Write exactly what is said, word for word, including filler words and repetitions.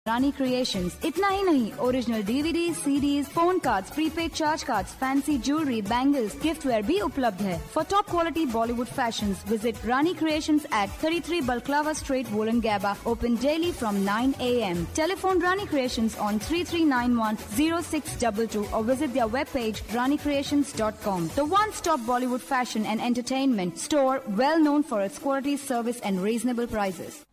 रानी creations. इतना ही नहीं, original DVD, CDs, phone cards, prepaid charge cards, fancy jewellery, bangles, gift where भी उपलब्ध है। For top quality Bollywood fashions, visit Rani creations eight thirty-three Balclava Street, Wollongabba. Open daily from nine a m Telephone Rani Creations on three three nine one zero six two two or visit their webpage rani creations dot com. The one-stop Bollywood fashion and entertainment store, well known for its quality, service and reasonable prices.